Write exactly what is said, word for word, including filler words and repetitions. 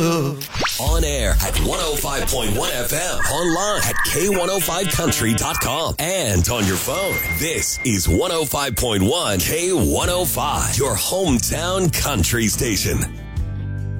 On air at one oh five point one F M, online at K one oh five country dot com, and on your phone. This is one oh five point one K one oh five, your hometown country station.